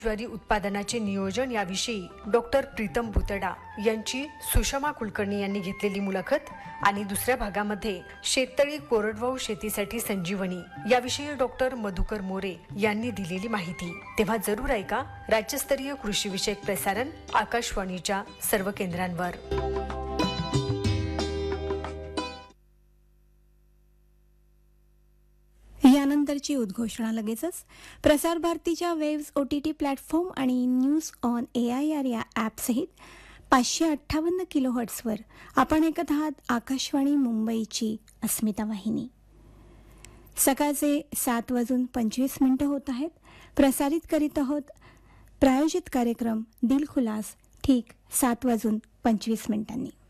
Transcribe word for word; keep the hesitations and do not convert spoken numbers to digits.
ज्वारी उत्पादनाचे नियोजन याविषयी डॉक्टर प्रीतम भुतडा यांची सुषमा कुलकर्णी यांनी घेतलेली मुलाखत आणि दुसऱ्या भागामध्ये शेततळी कोरडवाहू शेतीसाठी संजीवनी याविषयी डॉक्टर मधुकर मोरे यांनी दिलेली माहिती. तेव्हा जरूर ऐका राज्यस्तरीय कृषी विषयक प्रसारण आकाशवाणीच्या सर्व केंद्रांवर. यानंतरची उद्घोषणा लगेचच. प्रसार भारतीच्या waves O T T platform आणि news on A I R या ॲपसहित पाचशे अठ्ठावन्न किलो हर्ट्सवर आपण ऐकत आहात आकाशवाणी मुंबईची अस्मिता वाहिनी. सकाळचे सात वाजून पंचवीस मिनिटं होत आहेत. प्रसारित करीत आहोत प्रायोजित कार्यक्रम दिलखुलास ठीक सात वाजून पंचवीस मिनिटांनी.